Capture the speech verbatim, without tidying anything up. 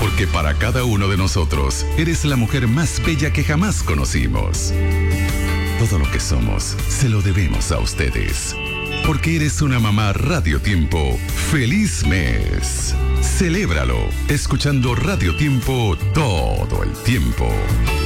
Porque para cada uno de nosotros, eres la mujer más bella que jamás conocimos. Todo lo que somos, se lo debemos a ustedes. Porque eres una mamá Radio Tiempo. ¡Feliz mes! Celébralo, escuchando Radio Tiempo todo el tiempo.